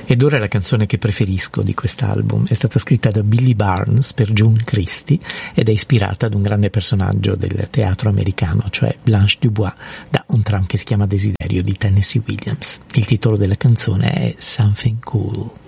Ed ora la canzone che preferisco di quest'album è stata scritta da Billy Barnes per June Christie ed è ispirata ad un grande personaggio del teatro americano, cioè Blanche Dubois, da un tram che si chiama Desiderio di Tennessee Williams. Il titolo della canzone è Something Cool.